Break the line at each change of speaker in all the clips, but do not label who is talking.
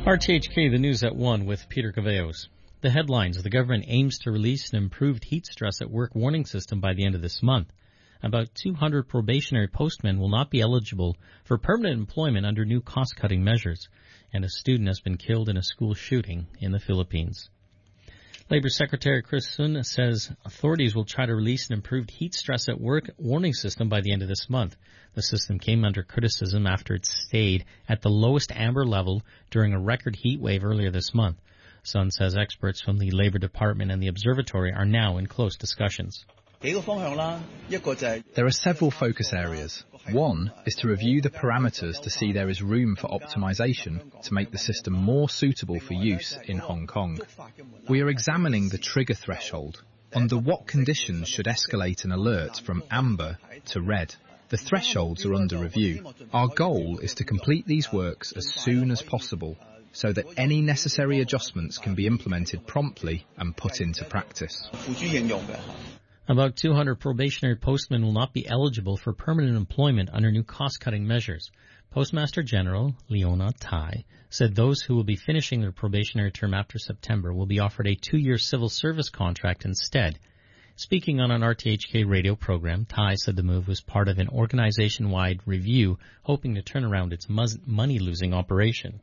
RTHK, the news at 1 with Peter Caveos. The headlines: the government aims to release an improved heat stress at work warning system by the end of this month. About 200 probationary postmen will not be eligible for permanent employment under new cost-cutting measures. And a student has been killed in a school shooting in the Philippines. Labor Secretary Chris Sun says authorities will try to release an improved heat stress at work warning system by the end of this month. The system came under criticism after it stayed at the lowest amber level during a record heat wave earlier this month. Sun says experts from the Labor Department and the Observatory are now in close discussions.
There are several focus areas. One is to review the parameters to see there is room for optimization to make the system more suitable for use in Hong Kong. We are examining the trigger threshold. Under what conditions should escalate an alert from amber to red? The thresholds are under review. Our goal is to complete these works as soon as possible so that any necessary adjustments can be implemented promptly and put into practice.
About 200 probationary postmen will not be eligible for permanent employment under new cost-cutting measures. Postmaster General Leona Tai said those who will be finishing their probationary term after September will be offered a 2-year civil service contract instead. Speaking on an RTHK radio program, Tai said the move was part of an organization-wide review hoping to turn around its money-losing operation.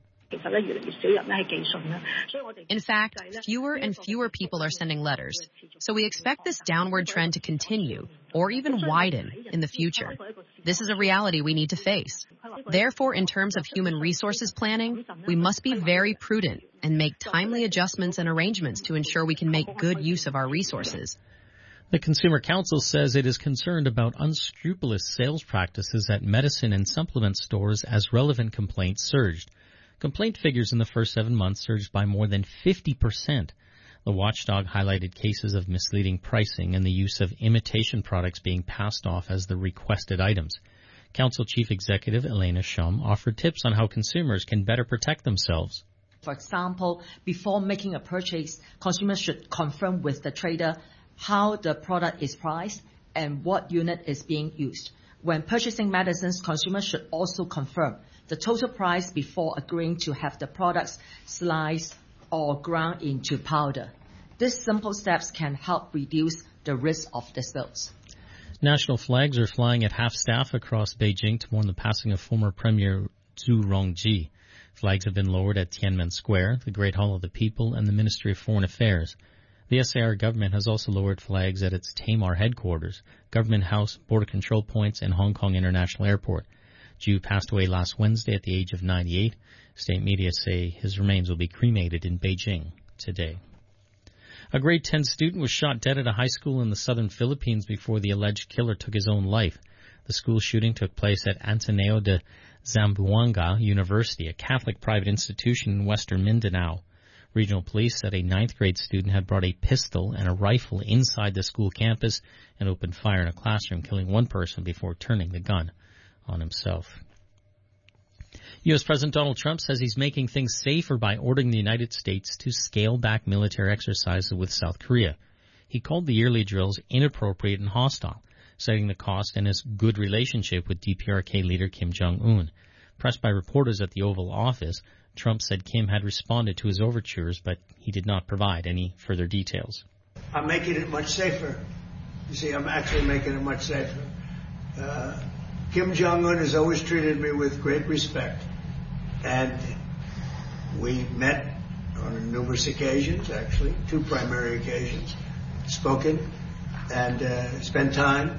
In fact, fewer and fewer people are sending letters, so we expect this downward trend to continue or even widen in the future. This is a reality we need to face. Therefore, in terms of human resources planning, we must be very prudent and make timely adjustments and arrangements to ensure we can make good use of our resources.
The Consumer Council says it is concerned about unscrupulous sales practices at medicine and supplement stores as relevant complaints surged. Complaint figures in the first 7 months surged by more than 50%. The watchdog highlighted cases of misleading pricing and the use of imitation products being passed off as the requested items. Council Chief Executive Elena Shum offered tips on how consumers can better protect themselves.
For example, before making a purchase, consumers should confirm with the trader how the product is priced and what unit is being used. When purchasing medicines, consumers should also confirm the total price before agreeing to have the products sliced or ground into powder. These simple steps can help reduce the risk of disputes.
National flags are flying at half-staff across Beijing to mourn the passing of former Premier Zhu Rongji. Flags have been lowered at Tiananmen Square, the Great Hall of the People, and the Ministry of Foreign Affairs. The SAR government has also lowered flags at its Tamar headquarters, Government House, border control points, and Hong Kong International Airport. Zhu passed away last Wednesday at the age of 98. State media say his remains will be cremated in Beijing today. A grade 10 student was shot dead at a high school in the southern Philippines before the alleged killer took his own life. The school shooting took place at Ateneo de Zamboanga University, a Catholic private institution in western Mindanao. Regional police said a 9th grade student had brought a pistol and a rifle inside the school campus and opened fire in a classroom, killing one person before turning the gun on himself. U.S. President Donald Trump says he's making things safer by ordering the United States to scale back military exercises with South Korea. He called the yearly drills inappropriate and hostile, citing the cost and his good relationship with DPRK leader Kim Jong-un. Pressed by reporters at the Oval Office, Trump said Kim had responded to his overtures, but he did not provide any further details.
I'm making it much safer. You see, I'm actually making it much safer. Kim Jong-un has always treated me with great respect. And we met on numerous occasions, actually, 2 primary occasions, spoken and spent time.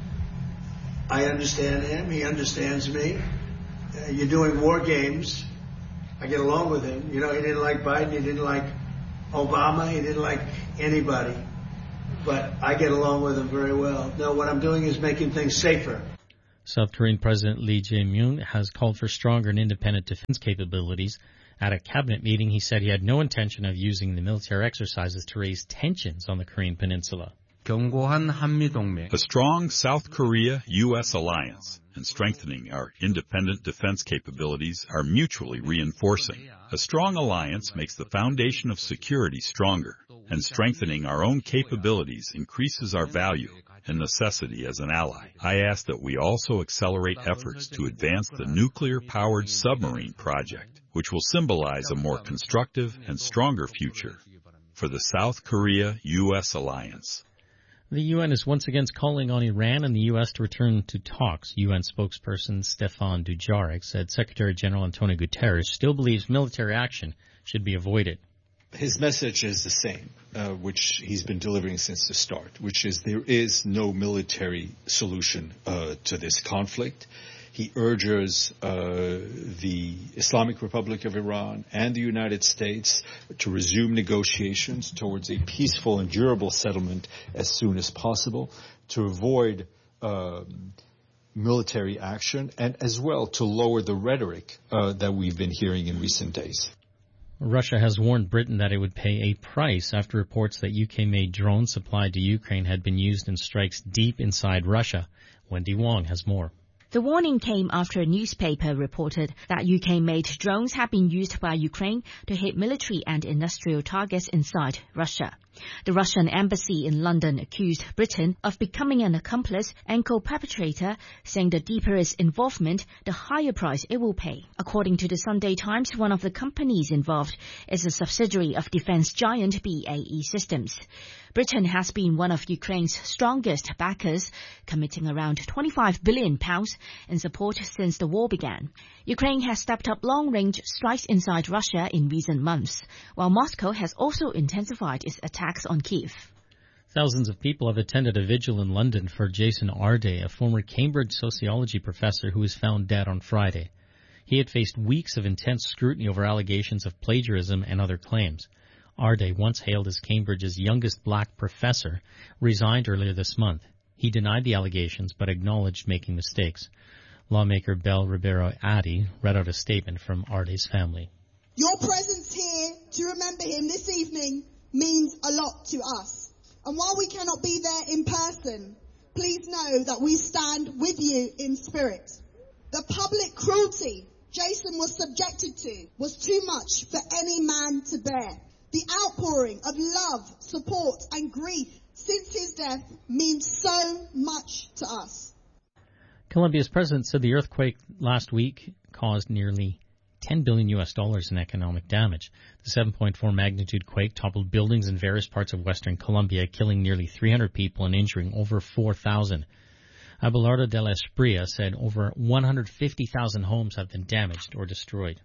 I understand him. He understands me. You're doing war games. I get along with him. You know, he didn't like Biden. He didn't like Obama. He didn't like anybody. But I get along with him very well. No, what I'm doing is making things safer.
South Korean President Lee Jae-myung has called for stronger and independent defense capabilities. At a cabinet meeting, he said he had no intention of using the military exercises to raise tensions on the Korean peninsula.
A strong South Korea-U.S. alliance and strengthening our independent defense capabilities are mutually reinforcing. A strong alliance makes the foundation of security stronger, and strengthening our own capabilities increases our value and necessity as an ally. I ask that we also accelerate efforts to advance the nuclear-powered submarine project, which will symbolize a more constructive and stronger future for the South Korea-U.S. alliance.
The UN is once again calling on Iran and the U.S. to return to talks. UN spokesperson Stefan Dujarric said Secretary General Antonio Guterres still believes military action should be avoided.
His message is the same, which he's been delivering since the start, which is there is no military solution to this conflict. He urges the Islamic Republic of Iran and the United States to resume negotiations towards a peaceful and durable settlement as soon as possible, to avoid military action, and as well to lower the rhetoric that we've been hearing in recent days.
Russia has warned Britain that it would pay a price after reports that UK-made drones supplied to Ukraine had been used in strikes deep inside Russia. Wendy Wong has more.
The warning came after a newspaper reported that UK-made drones had been used by Ukraine to hit military and industrial targets inside Russia. The Russian embassy in London accused Britain of becoming an accomplice and co-perpetrator, saying the deeper its involvement, the higher price it will pay. According to the Sunday Times, one of the companies involved is a subsidiary of defense giant BAE Systems. Britain has been one of Ukraine's strongest backers, committing around £25 billion in support since the war began. Ukraine has stepped up long-range strikes inside Russia in recent months, while Moscow has also intensified its attacks on Kyiv.
Thousands of people have attended a vigil in London for Jason Arday, a former Cambridge sociology professor who was found dead on Friday. He had faced weeks of intense scrutiny over allegations of plagiarism and other claims. Arday, once hailed as Cambridge's youngest black professor, resigned earlier this month. He denied the allegations but acknowledged making mistakes. Lawmaker Belle Ribeiro Addy read out a statement from Arday's family.
Your presence here to remember him this evening means a lot to us. And while we cannot be there in person, please know that we stand with you in spirit. The public cruelty Jason was subjected to was too much for any man to bear. The outpouring of love, support and grief since his death means so much to us.
Colombia's president said the earthquake last week caused nearly $10 billion in economic damage. The 7.4 magnitude quake toppled buildings in various parts of western Colombia, killing nearly 300 people and injuring over 4,000. Abelardo de la Espriella said over 150,000 homes have been damaged or destroyed.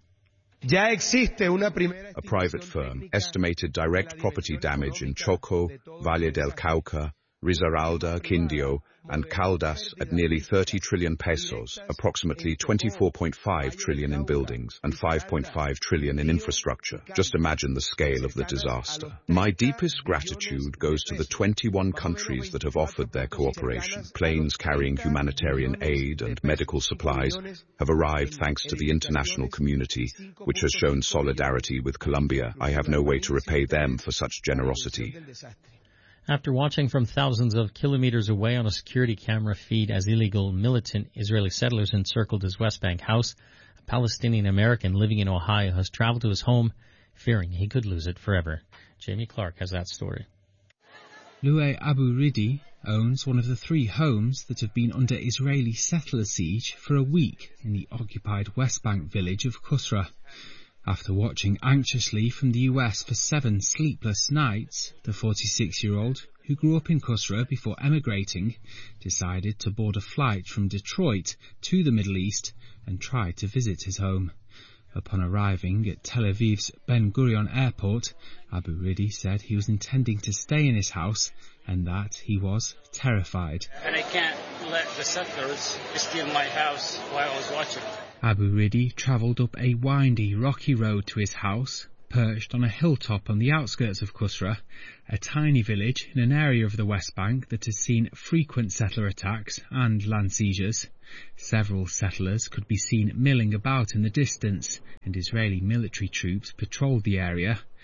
A private firm estimated direct property damage in Choco, Valle del Cauca, Risaralda, Quindio, and Caldas at nearly 30 trillion pesos, approximately 24.5 trillion in buildings and 5.5 trillion in infrastructure. Just imagine the scale of the disaster. My deepest gratitude goes to the 21 countries that have offered their cooperation. Planes carrying humanitarian aid and medical supplies have arrived thanks to the international community, which has shown solidarity with Colombia. I have no way to repay them for such generosity.
After watching from thousands of kilometers away on a security camera feed as illegal militant Israeli settlers encircled his West Bank house, a Palestinian American living in Ohio has traveled to his home, fearing he could lose it forever. Jamie Clark has that story.
Louay Abu Ridi owns one of the 3 homes that have been under Israeli settler siege for a week in the occupied West Bank village of Kusra. After watching anxiously from the US for 7 sleepless nights, the 46-year-old, who grew up in Kusra before emigrating, decided to board a flight from Detroit to the Middle East and try to visit his home. Upon arriving at Tel Aviv's Ben Gurion airport, Abu Ridi said he was intending to stay in his house and that he was terrified.
And I can't let the settlers steal my house while I was watching.
Abu Ridi travelled up a windy, rocky road to his house, perched on a hilltop on the outskirts of Kusra, a tiny village in an area of the West Bank that has seen frequent settler attacks and land seizures. Several settlers could be seen milling about in the distance, and Israeli military troops patrolled the area.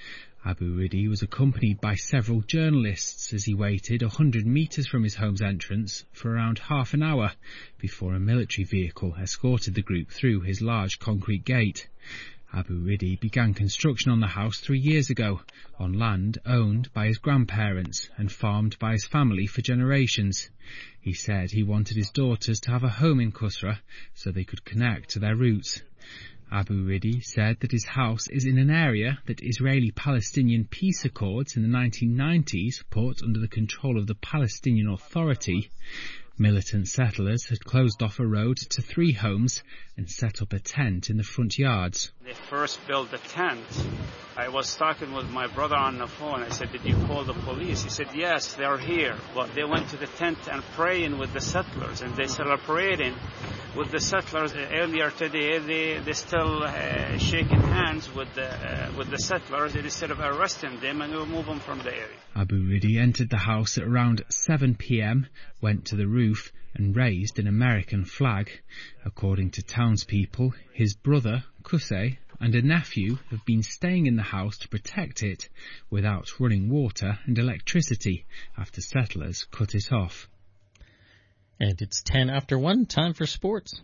Abu Ridi was accompanied by several journalists as he waited 100 metres from his home's entrance for around half an hour before a military vehicle escorted the group through his large concrete gate. Abu Ridi began construction on the house 3 years ago, on land owned by his grandparents and farmed by his family for generations. He said he wanted his daughters to have a home in Kusra so they could connect to their roots. Abu Ridi said that his house is in an area that Israeli-Palestinian peace accords in the 1990s put under the control of the Palestinian Authority. Militant settlers had closed off a road to 3 homes and set up a tent in the front yards.
They first built the tent. I was talking with my brother on the phone. I said, "Did you call the police?" He said, "Yes, they're here." But they went to the tent and praying with the settlers, and they celebrating with the settlers. Earlier today, they still shaking hands with the settlers instead of arresting them and remove them from the area.
Abu Ridi entered the house at around 7 p.m, went to the roof and raised an American flag. According to townspeople, his brother, Qusay, and a nephew have been staying in the house to protect it without running water and electricity after settlers cut it off.
And it's 10 after 1, time for sports.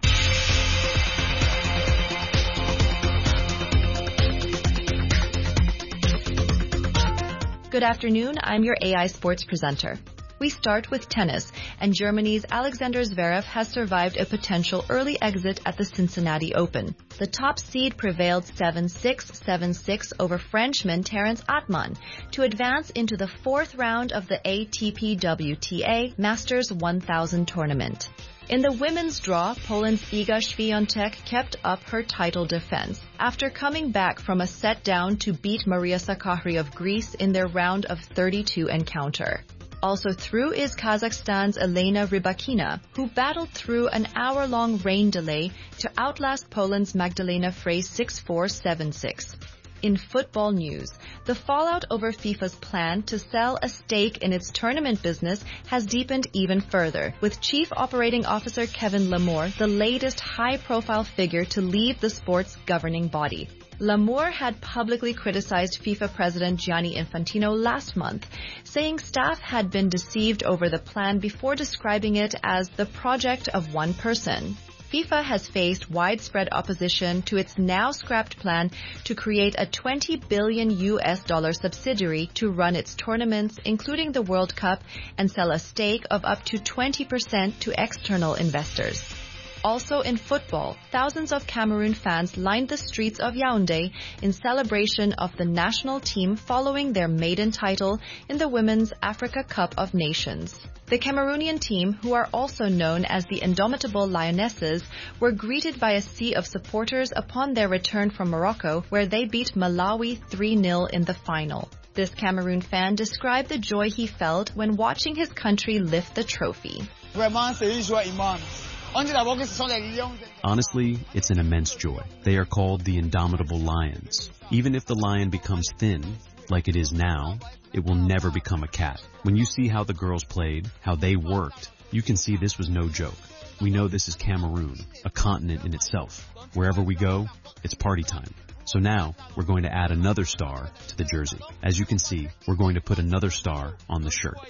Good afternoon, I'm your AI Sports presenter. We start with tennis, and Germany's Alexander Zverev has survived a potential early exit at the Cincinnati Open. The top seed prevailed 7-6, 7-6 over Frenchman Terence Atman to advance into the 4th round of the ATP WTA Masters 1000 tournament. In the women's draw, Poland's Iga Świątek kept up her title defense after coming back from a set down to beat Maria Sakkari of Greece in their round of 32 encounter. Also through is Kazakhstan's Elena Rybakina, who battled through an hour-long rain delay to outlast Poland's Magdalena Frey 6-4, 7-6. In football news, the fallout over FIFA's plan to sell a stake in its tournament business has deepened even further, with Chief Operating Officer Kevin Lamour the latest high-profile figure to leave the sport's governing body. Lamour had publicly criticized FIFA President Gianni Infantino last month, saying staff had been deceived over the plan before describing it as the project of one person. FIFA has faced widespread opposition to its now scrapped plan to create a $20 billion subsidiary to run its tournaments, including the World Cup, and sell a stake of up to 20% to external investors. Also in football, thousands of Cameroon fans lined the streets of Yaoundé in celebration of the national team following their maiden title in the Women's Africa Cup of Nations. The Cameroonian team, who are also known as the Indomitable Lionesses, were greeted by a sea of supporters upon their return from Morocco, where they beat Malawi 3-0 in the final. This Cameroon fan described the joy he felt when watching his country lift the trophy.
Honestly, it's an immense joy. They are called the Indomitable Lions. Even if the lion becomes thin, like it is now, it will never become a cat. When you see how the girls played, how they worked, you can see this was no joke. We know this is Cameroon, a continent in itself. Wherever we go, it's party time. So now, we're going to add another star to the jersey. As you can see, we're going to put another star on the shirt.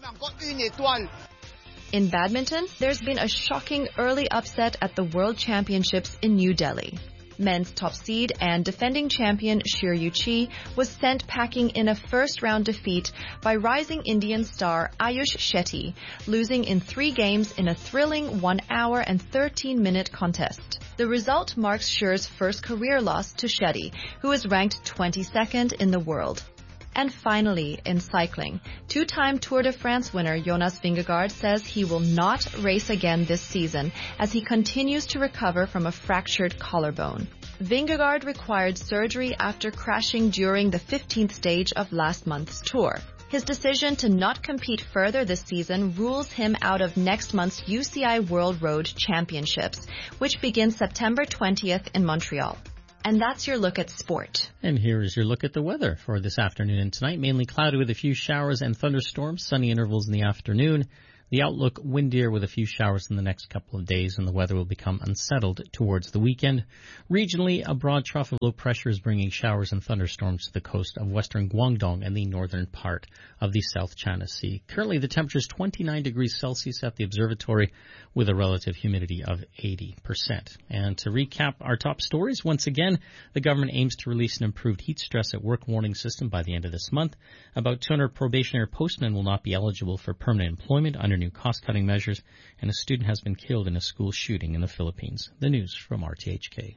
In badminton, there's been a shocking early upset at the World Championships in New Delhi. Men's top seed and defending champion Shiryu Chi was sent packing in a first-round defeat by rising Indian star Ayush Shetty, losing in 3 games in a thrilling 1 hour and 13-minute contest. The result marks Shir's first career loss to Shetty, who is ranked 22nd in the world. And finally, in cycling, 2-time Tour de France winner Jonas Vingegaard says he will not race again this season as he continues to recover from a fractured collarbone. Vingegaard required surgery after crashing during the 15th stage of last month's Tour. His decision to not compete further this season rules him out of next month's UCI World Road Championships, which begins September 20th in Montreal. And that's your look at sport.
And here is your look at the weather for this afternoon and tonight. Mainly cloudy with a few showers and thunderstorms, sunny intervals in the afternoon. The outlook windier with a few showers in the next couple of days, and the weather will become unsettled towards the weekend. Regionally, a broad trough of low pressure is bringing showers and thunderstorms to the coast of western Guangdong and the northern part of the South China Sea. Currently, the temperature is 29 degrees Celsius at the observatory with a relative humidity of 80%. And to recap our top stories, once again, the government aims to release an improved heat stress at work warning system by the end of this month. About 200 probationary postmen will not be eligible for permanent employment under new cost-cutting measures, and a student has been killed in a school shooting in the Philippines. The news from RTHK.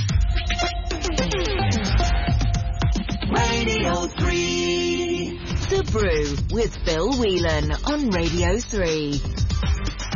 Radio 3. The Brew with Bill Whelan on Radio 3.